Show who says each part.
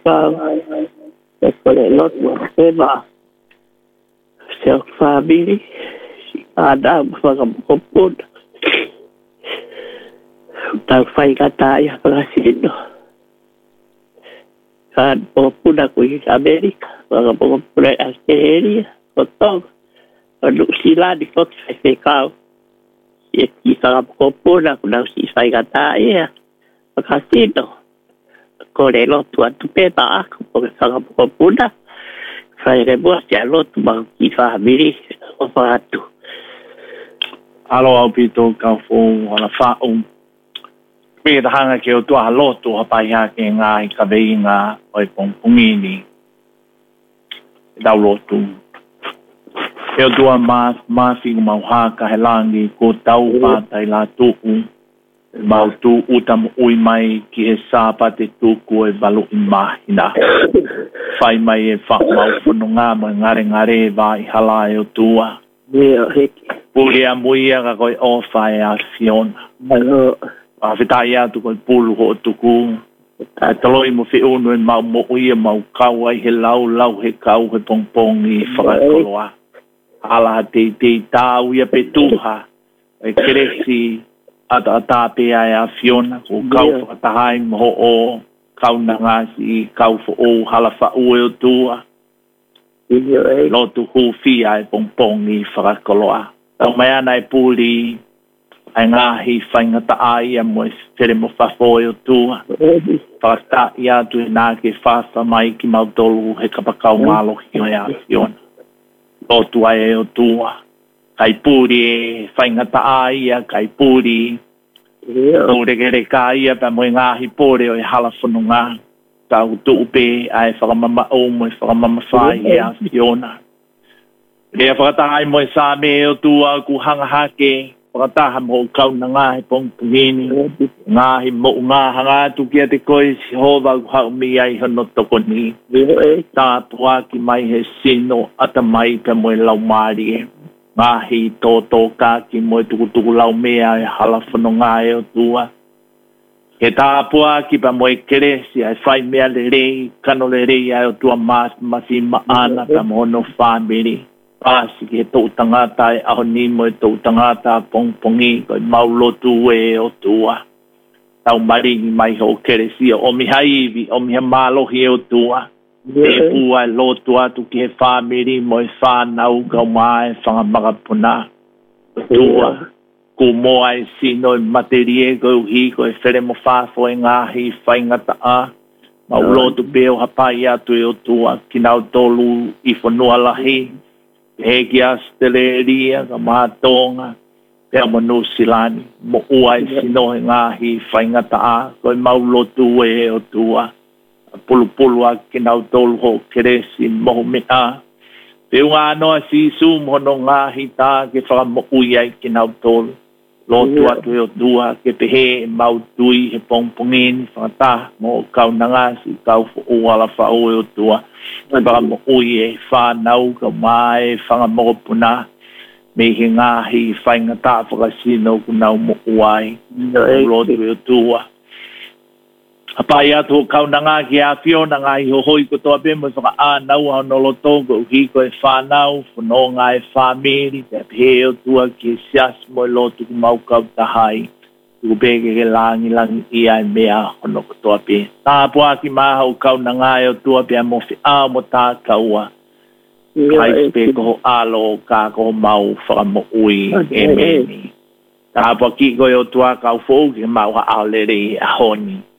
Speaker 1: Kole lot whatever. Self family. Ada pagkakupod. Tagfay ka tayo pagkasino. Kan po na ko sa Amerika. Pagkakupod ay Australia. Kotog. Ano sila di ko sa ikaw. Isa ka po na kung si fay ka tayo. Pagkasino. Kole lot whatever. Pagkakupod na. Fai reboa se alotu ma ki family o fatu.
Speaker 2: Alo au pito ka fo ala fa pe da hanga ke o to alotu ha pai ha ke nga I ka veinga o pongini. Da lotu. E o tua ma fi ma ha ka helangi ko tau pa tai la tu mau tu utam ui mai ki he sapa te tuku e balu I mahina. Fai mai e wha mau whanunga mo ngare vai hala e o tua. Puri a muia ka koi o whai a Fiona. A whitai atu koi pulu ho o tuku. A taloi mo whi unu e mau mo uia mau kau ai he lau he kau he pongpong I whakakoloa. Hala te tau ia pe tuha. E keresi ata pe ai a Fiona ko kau whakatahai mo o kau na ngasi kau fo o hala fa o tua. Lotu hufi ai pongpong I whakakoloa. Tau mai ana e puli ai ngahi whaingata ai a mo e tere mo whafo o tua. Whakata I atu e nā ke whasa mai ki mautolu he kapakau malo hi o e a Fiona. Lotu ai e o tua. Kai puri e whaingata ai a kai puri. Tau regere ka ia pa moe ngahi pore o e hala whanunga. Tau tuupe ai whakamama o mo e whakamama whai e a Fiona. Rea whakataha mo e sa me o tua ku hanga hake. Whakataha mo kau na ngahi pongpungini. Ngahi mo ngahanga tu kia te koe si hova ku hau mi ai hono toko ni. Tā tuaki mai he sino ata mai pa mo e lau maari e. Ngahi tō ka ki mo e tukutuku lau mea e hala whanonga e o tua. He tāpua ki pa mo e keresi ai whai mea le rei, kano le rei ai o tua masi maana pa mo no whamiri. Pasi ki he tō tangata e aho ni mo e tō tangata pongpongi ko e maulotu e o tua. Tau maringi mai ho keresi o mi haivi, o mi ha malohi e o tua. E ua e lotu atu ki he whamiri mo e whanau kau mai whangamaka puna. Tua, ku moa e sino e materie ko uhi ko e where mo whafo e ngahi whaingata a. Ma ulotu peo hapai atu e o tua ki nau tolu I whanua lahi. He ki asteleria ka mahatonga. Pea mo nusilani mo ua e sino e ngahi whaingata a. Ko e maulotu e o tua. Pulu a kinau tolu ho keresi moho mea. Pe unga anoa si su mono ngahi tā ke whakamo ui ai kinau tolu. Lotu atu e o tua ke pehe mau tui he pongpongini whakata mo kau nangasi kau uala whao e o tua. Whakamo ui e whanau ka mai whakamo puna. Me he ngahi whaingata whakasino kunau mo uai. Lotu e o tua. Apai atu kau nanga ki a Fiona ngai ho hoi ko toa pe mo whaka anau hao nolo tongo uhi ko e whanau, whanonga e whamiri, te peo tua ki e sias mo e lotu ki mau kau tahai. Tuku peke ke langi ia e mea hono ko toa pe. Tāpua ki maha o kau nanga e o tua pe a mo fi a mo tā kaua. Kai pe ko alo ka ko mau whaka mo ui e meni. Tāpua ki ko e o tua kau fōu ki mau ha aolere a honi.